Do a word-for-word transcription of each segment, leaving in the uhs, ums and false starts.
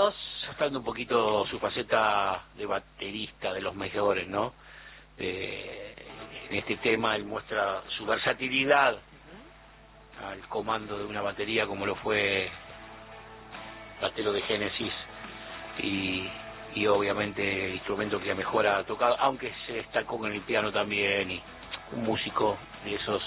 Carlos. Mostrando un poquito su faceta de baterista de los mejores, ¿no? Eh, en este tema él muestra su versatilidad uh-huh. al comando de una batería como lo fue batero de Génesis y, y obviamente instrumento que mejor ha tocado, aunque se destacó con el piano también, y un músico de esos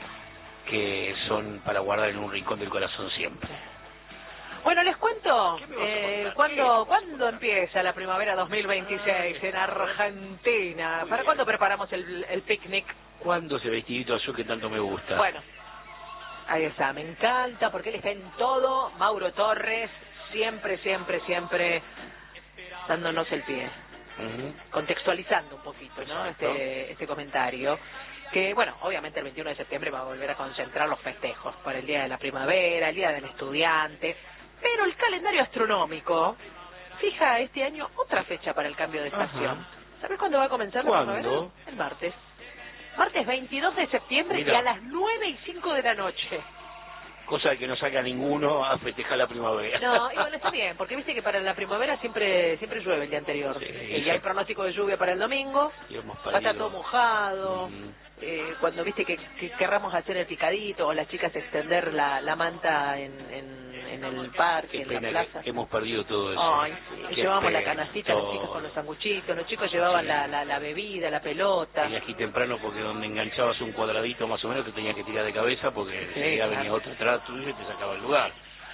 que son para guardar en un rincón del corazón siempre. Bueno, les cuento, eh, ¿cuándo, ¿cuándo empieza la primavera dos mil veintiséis en Argentina? ¿Para cuándo preparamos el, el picnic? ¿Cuándo ese vestidito azul que tanto me gusta? Bueno, ahí está, me encanta porque él está en todo. Mauro Torres, siempre, siempre, siempre dándonos el pie. Uh-huh. Contextualizando un poquito, ¿no? Este, este comentario. Que, bueno, obviamente el veintiuno de septiembre va a volver a concentrar los festejos por el Día de la Primavera, el Día del Estudiante. Pero el calendario astronómico fija este año otra fecha para el cambio de estación. Ajá. ¿Sabes cuándo va a comenzar la ¿Cuándo? primavera? El martes. Martes veintidós de septiembre. Mira. Y a las nueve y cinco de la noche. Cosa que no saca ninguno a festejar la primavera. No, y bueno, está bien, porque viste que para la primavera siempre siempre llueve el día anterior. Sí, y hay pronóstico de lluvia para el domingo. Va a estar todo mojado. Mm. Eh, cuando viste que, que querramos hacer el picadito o las chicas extender la, la manta en, en, en el parque, Qué en la plaza. Hemos perdido todo eso. Ay, sí. Llevábamos la canastita, las chicas con los sanguchitos, los chicos llevaban sí. la, la, la bebida, la pelota. Y aquí temprano porque donde enganchabas un cuadradito más o menos te tenías que tirar de cabeza porque sí, ya claro. venía otro atrás tuyo y te sacaba el lugar.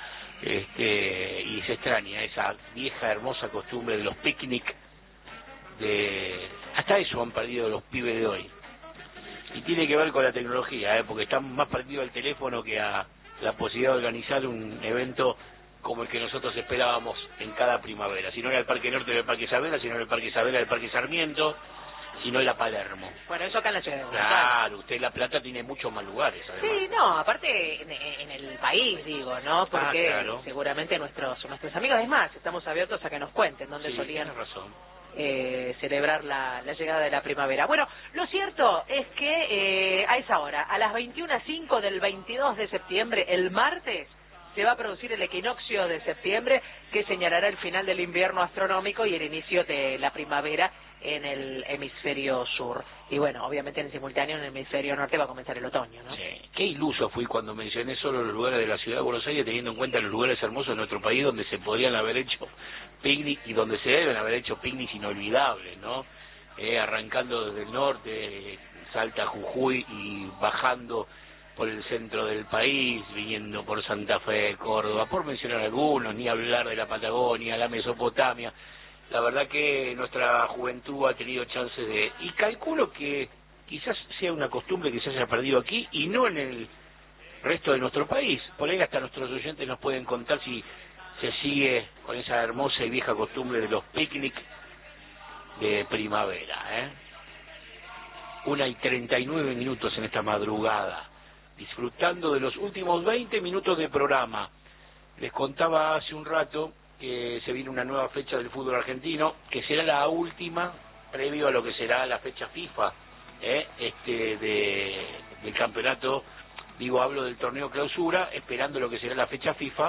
Este, y se extraña esa vieja hermosa costumbre de los picnic, de hasta eso han perdido los pibes de hoy. Y tiene que ver con la tecnología, ¿eh? Porque están más perdidos al teléfono que a la posibilidad de organizar un evento como el que nosotros esperábamos en cada primavera. Si no era el Parque Norte, era el Parque Isabela, si no era el Parque Isabela, era el Parque Sarmiento, si no era Palermo. Bueno, eso acá en la ciudad de Buenos Claro, Aires. usted La Plata tiene muchos más lugares, además. Sí, no, aparte en, en el país, digo, ¿no? Porque ah, claro. seguramente nuestros nuestros amigos, es más, estamos abiertos a que nos cuenten dónde sí, solían tienes razón. Eh, celebrar la, la llegada de la primavera. Bueno, lo cierto es que eh, a esa hora, a las veintiuna cinco del veintidós de septiembre, el martes, se va a producir el equinoccio de septiembre que señalará el final del invierno astronómico y el inicio de la primavera en el hemisferio sur. Y bueno, obviamente en simultáneo en el hemisferio norte va a comenzar el otoño, ¿no? Sí. Qué iluso fui cuando mencioné solo los lugares de la ciudad de Buenos Aires, teniendo en cuenta los lugares hermosos de nuestro país donde se podrían haber hecho picnic y donde se deben haber hecho picnics inolvidables, ¿no? Eh, arrancando desde el norte, Salta, Jujuy y bajando por el centro del país, viniendo por Santa Fe, Córdoba, por mencionar algunos, ni hablar de la Patagonia, la Mesopotamia. La verdad que nuestra juventud ha tenido chances de... Y calculo que quizás sea una costumbre que se haya perdido aquí y no en el resto de nuestro país. Por ahí hasta nuestros oyentes nos pueden contar si se sigue con esa hermosa y vieja costumbre de los picnic de primavera, ¿eh? Una y treinta y nueve minutos en esta madrugada, disfrutando de los últimos veinte minutos de programa. Les contaba hace un rato que se viene una nueva fecha del fútbol argentino, que será la última previo a lo que será la fecha FIFA, ¿eh? este de, del campeonato, digo, hablo del torneo clausura, esperando lo que será la fecha FIFA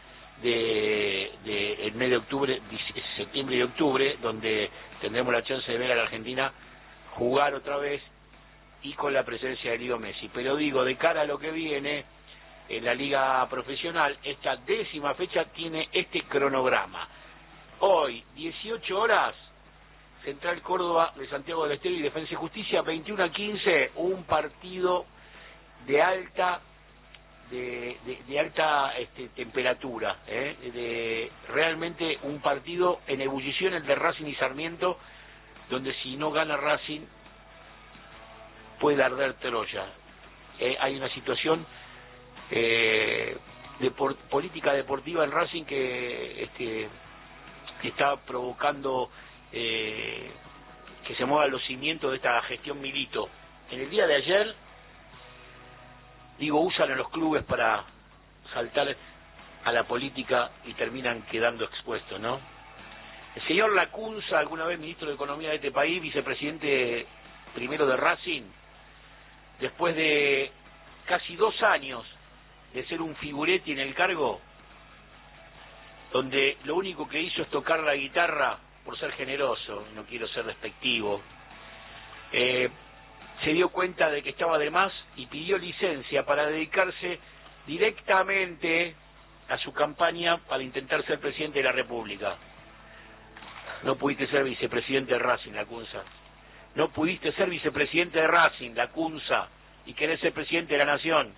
de, de el mes de octubre, septiembre y octubre, donde tendremos la chance de ver a la Argentina jugar otra vez y con la presencia de Leo Messi. Pero digo, de cara a lo que viene en la liga profesional, esta décima fecha tiene este cronograma. Hoy, dieciocho horas, Central Córdoba de Santiago del Estero y Defensa y Justicia, veintiuno a quince, un partido de alta de, de, de alta este, temperatura, ¿eh? de realmente un partido en ebullición, el de Racing y Sarmiento, donde si no gana Racing puede arder Troya. Eh, hay una situación eh, de por, política deportiva en Racing que, este, que está provocando eh, que se muevan los cimientos de esta gestión Milito. En el día de ayer, digo, usan a los clubes para saltar a la política y terminan quedando expuestos, ¿no? El señor Lacunza, alguna vez ministro de Economía de este país, vicepresidente primero de Racing, después de casi dos años de ser un figuretti en el cargo, donde lo único que hizo es tocar la guitarra por ser generoso, no quiero ser despectivo, eh, se dio cuenta de que estaba de más y pidió licencia para dedicarse directamente a su campaña para intentar ser presidente de la República. No pudiste ser vicepresidente de Racing, Lacunza. No pudiste ser vicepresidente de Racing, Lacunza, y querés ser presidente de la Nación.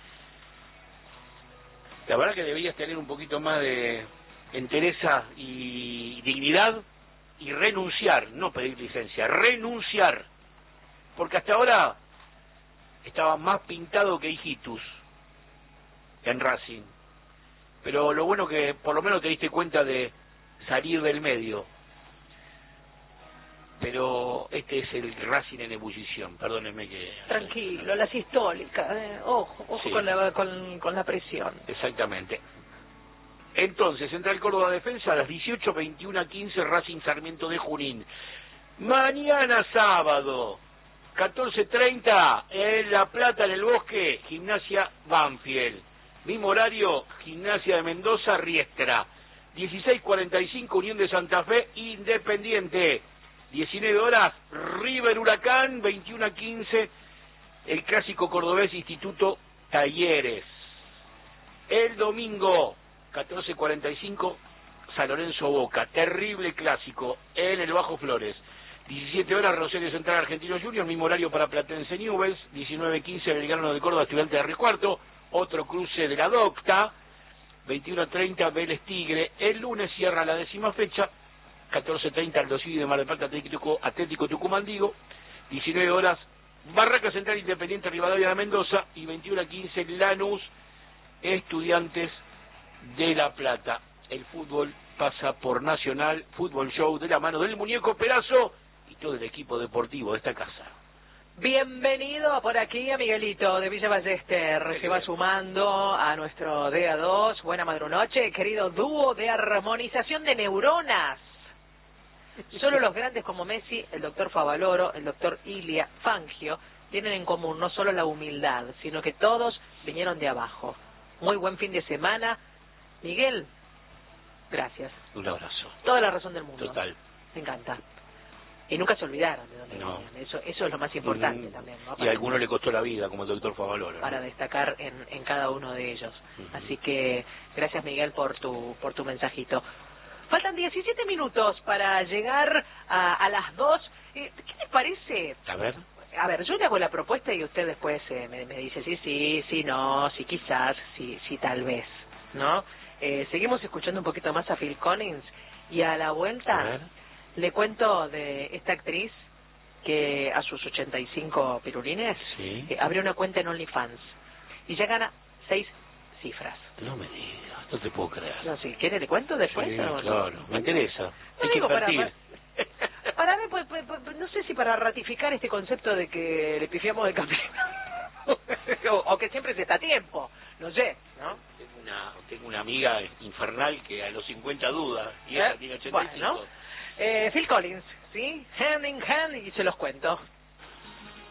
La verdad que deberías tener un poquito más de entereza y dignidad y renunciar, no pedir licencia, renunciar. Porque hasta ahora estaba más pintado que Hijitus en Racing. Pero lo bueno que por lo menos te diste cuenta de salir del medio. Pero este es el Racing en ebullición, perdónenme que... Tranquilo, la sistólica, eh, ojo, ojo sí. con, la, con, con la presión. Exactamente. Entonces, Central Córdoba Defensa a las dieciocho, veintiuno a quince, Racing Sarmiento de Junín. Mañana sábado, catorce treinta, en La Plata, en el Bosque, Gimnasia Banfield. Mismo horario, Gimnasia de Mendoza, Riestra. dieciséis cuarenta y cinco, Unión de Santa Fe, Independiente. diecinueve horas, River Huracán, veintiuno a quince, el clásico cordobés Instituto Talleres. El domingo, catorce cuarenta y cinco, San Lorenzo Boca, terrible clásico en el Bajo Flores. diecisiete horas, Rosario Central Argentino Juniors, mismo horario para Platense Newell's. diecinueve quince, Belgrano de Córdoba, Estudiantes de Río Cuarto, otro cruce de la Docta. veintiuno treinta, Vélez Tigre. El lunes cierra la décima fecha, catorce treinta, Aldo Civi de Mar del Plata, Atlético, Atlético Tucumán, digo. diecinueve horas, Barraca Central Independiente Rivadavia de Mendoza. Y veintiuno a quince, Lanús, Estudiantes de La Plata. El fútbol pasa por Nacional Fútbol Show de la mano del Muñeco Perazo y todo el equipo deportivo de esta casa. Bienvenido por aquí a Miguelito de Villa Ballester, se va sumando a nuestro D A dos. Buena madrunoche, querido dúo de armonización de neuronas. Solo los grandes como Messi, el doctor Favaloro, el doctor Ilia Fangio, tienen en común no solo la humildad, sino que todos vinieron de abajo. Muy buen fin de semana. Miguel, gracias. Un abrazo. Toda la razón del mundo. Total. Me encanta. Y nunca se olvidaron de dónde no. venían. Eso, eso es lo más importante mm, también, ¿no? Y a alguno le costó la vida, como el doctor Favaloro, ¿no? Para destacar en, en cada uno de ellos. Uh-huh. Así que gracias, Miguel, por tu por tu mensajito. Faltan diecisiete minutos para llegar a, a las dos. Eh, ¿Qué les parece? A ver. A ver, yo le hago la propuesta y usted después eh, me, me dice sí, sí, sí, no, sí, quizás, sí, sí, tal vez, ¿no? Eh, seguimos escuchando un poquito más a Phil Collins y a la vuelta A ver. le cuento de esta actriz que a sus ochenta y cinco pirulines Sí. eh, abrió una cuenta en OnlyFans y ya gana seis cifras. No me digas, no te puedo creer. No, sí, ¿quiere le cuento después? Sí, o no? claro, me interesa. No, Hay que digo, para, invertir. para, para ver, pues, pues, pues, no sé si para ratificar este concepto de que le pifiamos de camino o, o que siempre se está a tiempo, no sé, ¿no? Tengo una, tengo una amiga infernal que a los cincuenta duda y ella ¿Eh? tiene ochenta y cinco. Bueno, eh, Phil Collins, ¿sí? Hand in hand y se los cuento.